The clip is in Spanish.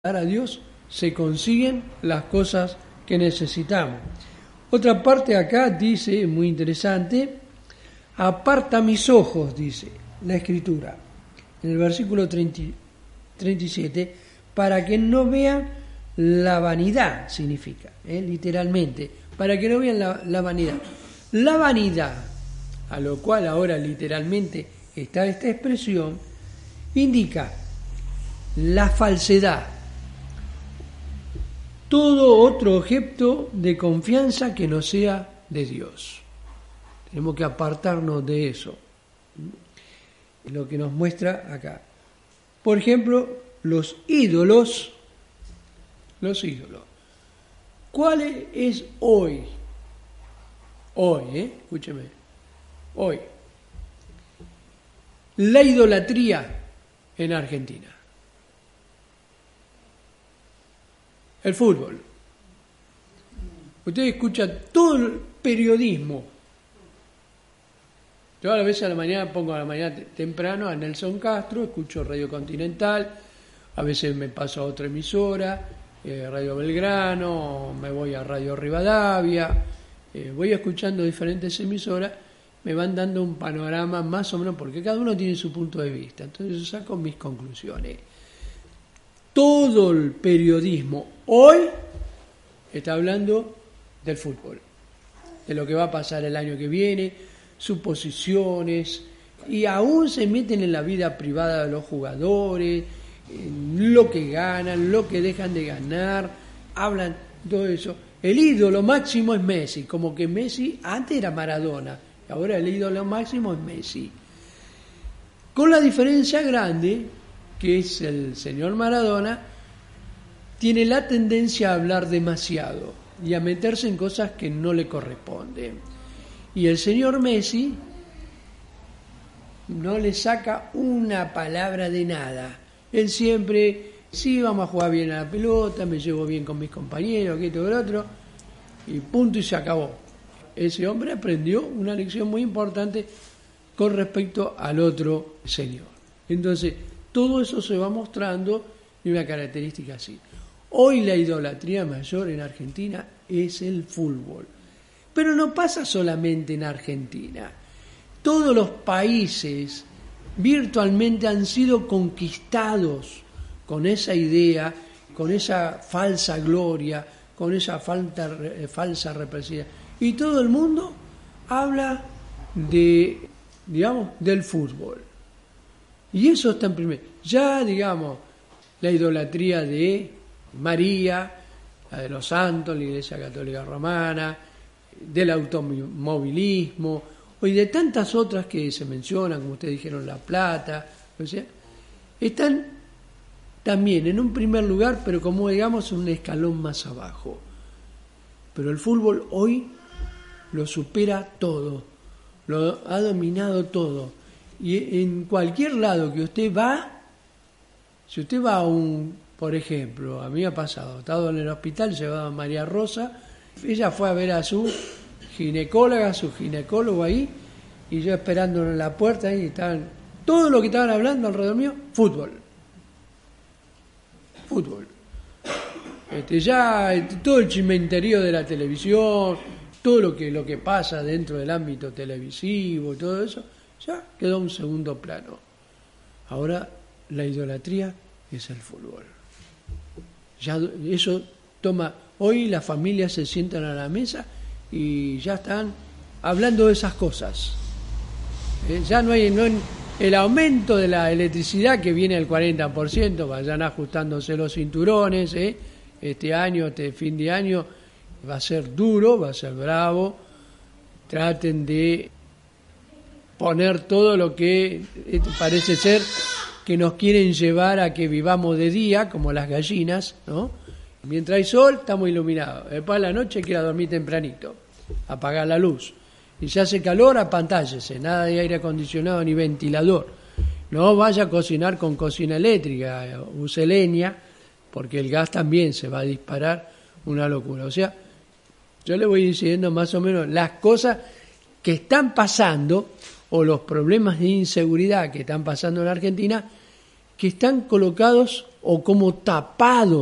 a Dios se consiguen las cosas que necesitamos. Otra parte acá dice, muy interesante, aparta mis ojos, dice la Escritura, en el versículo 37, para que no vean la vanidad, significa, literalmente, para que no vean la vanidad. La vanidad, a lo cual ahora literalmente está esta expresión, indica la falsedad, todo otro objeto de confianza que no sea de Dios. Tenemos que apartarnos de eso. Es lo que nos muestra acá. Por ejemplo, los ídolos. ¿Cuál es hoy? Escúcheme. Hoy. La idolatría en Argentina. El fútbol. Usted escucha todo el periodismo. Yo a veces a la mañana pongo a la mañana temprano a Nelson Castro, escucho Radio Continental, a veces me paso a otra emisora, Radio Belgrano, me voy a Radio Rivadavia, voy escuchando diferentes emisoras, me van dando un panorama más o menos, porque cada uno tiene su punto de vista, entonces yo saco mis conclusiones. Todo el periodismo hoy está hablando del fútbol, de lo que va a pasar el año que viene, suposiciones, y aún se meten en la vida privada de los jugadores, en lo que ganan, lo que dejan de ganar, hablan todo eso. El ídolo máximo es Messi, como que Messi antes era Maradona, ahora el ídolo máximo es Messi. Con la diferencia grande que es el señor Maradona, tiene la tendencia a hablar demasiado y a meterse en cosas que no le corresponden. Y el señor Messi no le saca una palabra de nada. Él siempre, sí, vamos a jugar bien a la pelota, me llevo bien con mis compañeros, que esto, que lo otro, y punto y se acabó. Ese hombre aprendió una lección muy importante con respecto al otro señor. Entonces, todo eso se va mostrando de una característica así. Hoy la idolatría mayor en Argentina es el fútbol. Pero no pasa solamente en Argentina. Todos los países virtualmente han sido conquistados con esa idea, con esa falsa gloria, con esa falsa represión. Y todo el mundo habla de, del fútbol. Y eso está en primer. Ya, la idolatría de María, la de los santos, la Iglesia Católica Romana, del automovilismo, y de tantas otras que se mencionan, como ustedes dijeron, La Plata, o sea, están también en un primer lugar, pero como un escalón más abajo. Pero el fútbol hoy lo supera todo, lo ha dominado todo. Y en cualquier lado que usted va, si usted va a por ejemplo, a mí me ha pasado, estaba en el hospital, llevaba a María Rosa, ella fue a ver a su ginecóloga, su ginecólogo ahí, y yo esperándolo en la puerta, ahí estaban, todo lo que estaban hablando alrededor mío, fútbol. Todo el chimenterío de la televisión, todo lo que pasa dentro del ámbito televisivo, todo eso, ya quedó en un segundo plano. Ahora la idolatría es el fútbol. Ya eso toma. Hoy las familias se sientan a la mesa y ya están hablando de esas cosas. Ya no hay el aumento de la electricidad que viene al 40%, vayan ajustándose los cinturones. Este año, este fin de año, va a ser duro, va a ser bravo. Traten de poner todo lo que parece ser que nos quieren llevar a que vivamos de día, como las gallinas, ¿no? Mientras hay sol, estamos iluminados. Después de la noche hay que ir a dormir tempranito, apagar la luz. Y si hace calor, apantállese, nada de aire acondicionado ni ventilador. No vaya a cocinar con cocina eléctrica, use leña, porque el gas también se va a disparar, una locura. O sea, yo le voy diciendo más o menos las cosas que están pasando, o los problemas de inseguridad que están pasando en Argentina, que están colocados o como tapados